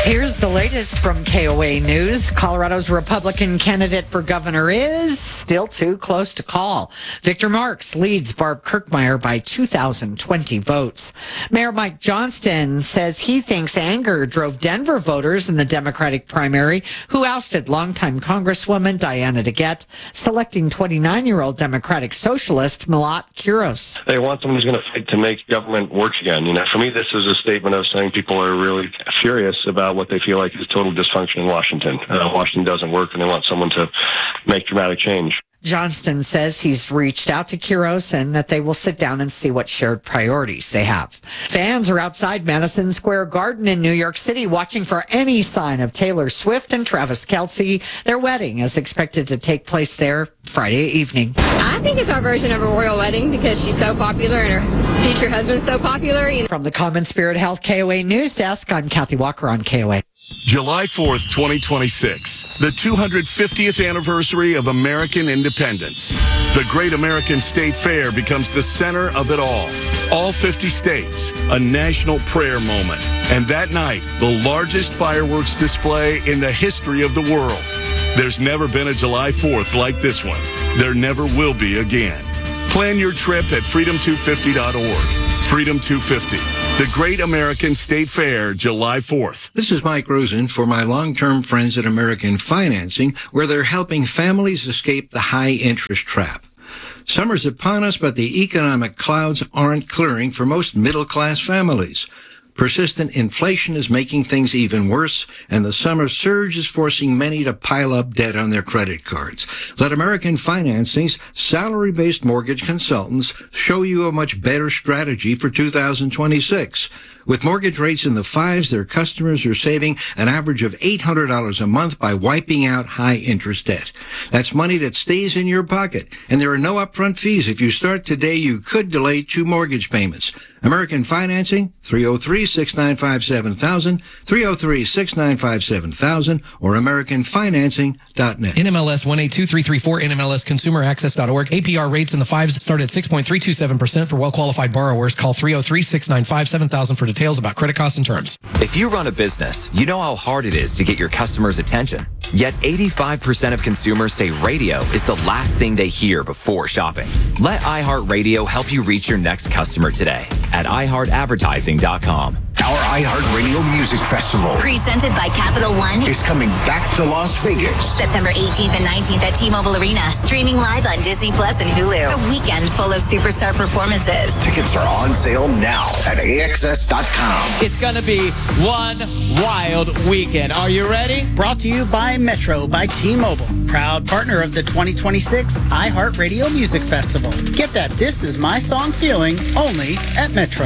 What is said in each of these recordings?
Here's the latest from KOA News. Colorado's Republican candidate for governor is still too close to call. Victor Marx leads Barb Kirkmeyer by 2,020 votes. Mayor Mike Johnston says he thinks anger drove Denver voters in the Democratic primary, who ousted longtime Congresswoman Diana DeGette, selecting 29-year-old Democratic socialist Milat Quiros. They want someone who's going to fight to make government work again. For me, this is a statement of saying people are really furious about what they feel like is total dysfunction in Washington. Washington doesn't work, and they want someone to make dramatic change. Johnston says he's reached out to Quiros and that they will sit down and see what shared priorities they have. Fans are outside Madison Square Garden in New York City watching for any sign of Taylor Swift and Travis Kelce. Their wedding is expected to take place there Friday evening. I think it's our version of a royal wedding because she's so popular and her future husband's so popular. From the Common Spirit Health KOA News Desk, I'm Kathy Walker on KOA. July 4th, 2026, the 250th anniversary of American independence. The Great American State Fair becomes the center of it all. All 50 states, a national prayer moment. And that night, the largest fireworks display in the history of the world. There's never been a July 4th like this one. There never will be again. Plan your trip at freedom250.org. Freedom 250, the Great American State Fair, July 4th. This is Mike Rosen for my long-term friends at American Financing, where they're helping families escape the high-interest trap. Summer's upon us, but the economic clouds aren't clearing for most middle-class families. Persistent inflation is making things even worse, and the summer surge is forcing many to pile up debt on their credit cards. Let American Financing's salary-based mortgage consultants show you a much better strategy for 2026. With mortgage rates in the fives, their customers are saving an average of $800 a month by wiping out high-interest debt. That's money that stays in your pocket, and there are no upfront fees. If you start today, you could delay 2 mortgage payments. American Financing, 303-695-7000, 303-695-7000, or AmericanFinancing.net. NMLS 182334, NMLSConsumerAccess.org. APR rates in the fives start at 6.327% for well-qualified borrowers. Call 303-695-7000 for details about credit costs and terms. If you run a business, you know how hard it is to get your customers' attention. Yet 85% of consumers say radio is the last thing they hear before shopping. Let iHeartRadio help you reach your next customer today at iHeartAdvertising.com. Our iHeartRadio Music Festival, presented by Capital One, is coming back to Las Vegas. September 18th and 19th at T-Mobile Arena. Streaming live on Disney Plus and Hulu. A weekend full of superstar performances. Tickets are on sale now at AXS.com. It's going to be one wild weekend. Are you ready? Brought to you by Metro by T-Mobile. Proud partner of the 2026 iHeartRadio Music Festival. Get that This Is My Song feeling only at Metro.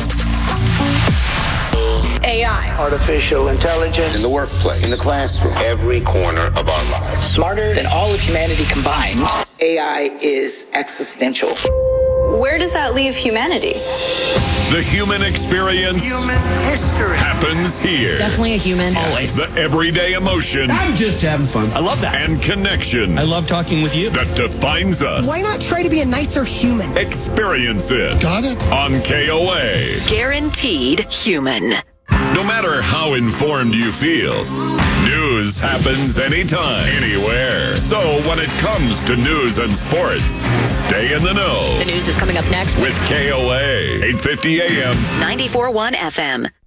AI. Artificial intelligence. In the workplace, in the classroom, every corner of our lives. Smarter than all of humanity combined. AI is existential. Where does that leave humanity? The human experience. Human history. Happens here. Definitely a human. Always. The everyday emotion. I'm just having fun. I love that. And connection. I love talking with you. That defines us. Why not try to be a nicer human? Experience it. Got it? On KOA. Guaranteed human. No matter how informed you feel, news happens anytime, anywhere. So when it comes to news and sports, stay in the know. The news is coming up next with KOA, 850 AM, 94.1 FM.